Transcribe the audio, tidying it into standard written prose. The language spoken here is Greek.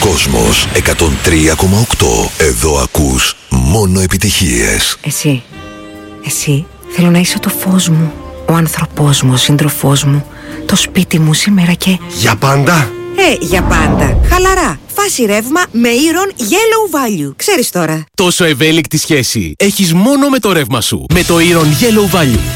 Κόσμος 103,8. Εδώ ακούς μόνο επιτυχίες. Εσύ θέλω να είσαι το φως μου, ο άνθρωπός μου, ο σύντροφός μου, το σπίτι μου σήμερα και... Για πάντα? Για πάντα. Χαλαρά. Φάση ρεύμα με Iron Yellow Value. Ξέρεις τώρα. Τόσο ευέλικτη σχέση έχεις μόνο με το ρεύμα σου. Με το Iron Yellow Value.